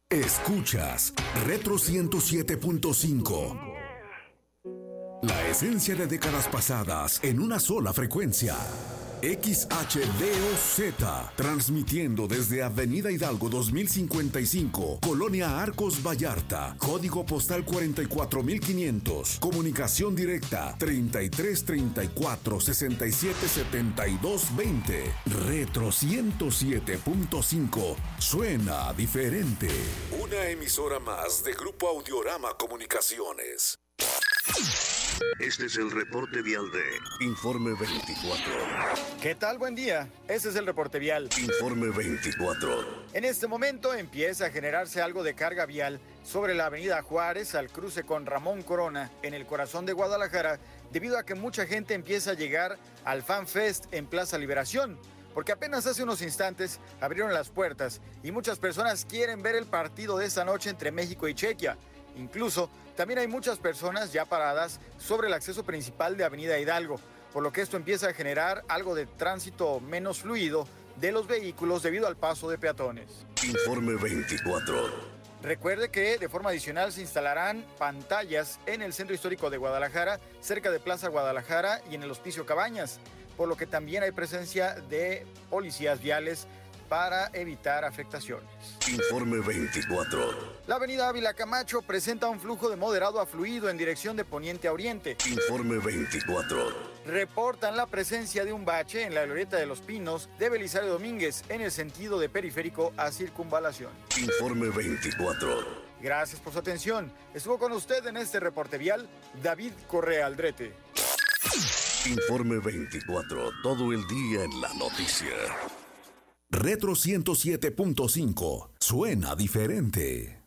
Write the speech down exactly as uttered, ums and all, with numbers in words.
Escuchas Retro ciento siete punto cinco. La esencia de décadas pasadas en una sola frecuencia. X H D O Z, transmitiendo desde Avenida Hidalgo dos mil cincuenta y cinco, Colonia Arcos Vallarta, código postal cuarenta y cuatro mil quinientos, comunicación directa treinta y tres treinta y cuatro sesenta y siete setenta y dos veinte. Retro ciento siete punto cinco, suena diferente. Una emisora más de Grupo Audiorama Comunicaciones. Este es el reporte vial de Informe veinticuatro. ¿Qué tal? Buen día. Este es el reporte vial. Informe veinticuatro. En este momento empieza a generarse algo de carga vial sobre la avenida Juárez al cruce con Ramón Corona en el corazón de Guadalajara, debido a que mucha gente empieza a llegar al Fan Fest en Plaza Liberación, porque apenas hace unos instantes abrieron las puertas y muchas personas quieren ver el partido de esta noche entre México y Chequia. Incluso, también hay muchas personas ya paradas sobre el acceso principal de Avenida Hidalgo, por lo que esto empieza a generar algo de tránsito menos fluido de los vehículos debido al paso de peatones. Informe veinticuatro. Recuerde que de forma adicional se instalarán pantallas en el centro histórico de Guadalajara, cerca de Plaza Guadalajara y en el Hospicio Cabañas, por lo que también hay presencia de policías viales para evitar afectaciones. Informe veinticuatro. La avenida Ávila Camacho presenta un flujo de moderado a fluido en dirección de poniente a oriente. Informe veinticuatro. Reportan la presencia de un bache en la glorieta de Los Pinos de Belisario Domínguez en el sentido de periférico a circunvalación. Informe veinticuatro. Gracias por su atención. Estuvo con usted en este reporte vial David Correa Aldrete. Informe veinticuatro. Todo el día en la noticia. Retro ciento siete punto cinco, suena diferente.